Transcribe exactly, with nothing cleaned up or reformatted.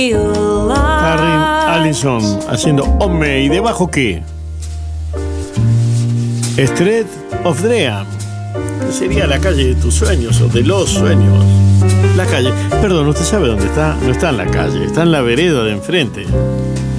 Harry Allison haciendo Hombre, ¿y debajo qué? Street of Dream. Sería la calle de tus sueños o de los sueños. La calle, perdón, ¿usted sabe dónde está? No está en la calle, está en la vereda de enfrente.